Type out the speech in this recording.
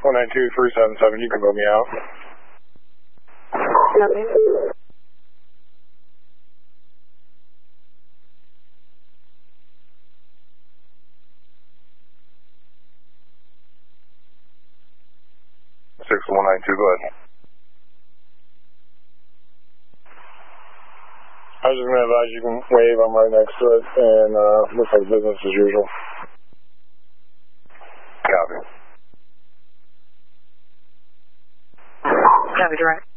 192-377, you can vote me out. Nothing. Six 192, go ahead. I was just going to advise you can wave, I'm right next to it, and looks like business as usual. Copy. Copy, direct.